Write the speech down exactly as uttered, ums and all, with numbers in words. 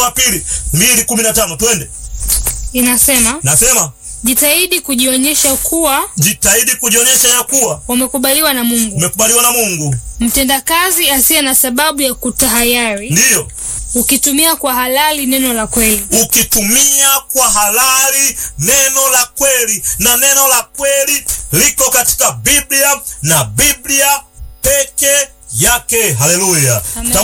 wa pili mbili kumi na tano twende. Inasema, nasema jitahidi kujionyesha kuwa jitahidi kujionyesha ya kuwa umekubaliwa na Mungu. umekubaliwa na Mungu. Mtendakazi asiye na sababu ya kutahayari. Ndiyo. Ukitumia kwa halali neno la kweli. Ukitumia kwa halali neno la kweli, na neno la kweli liko katika Biblia na Biblia peke yake. Haleluya.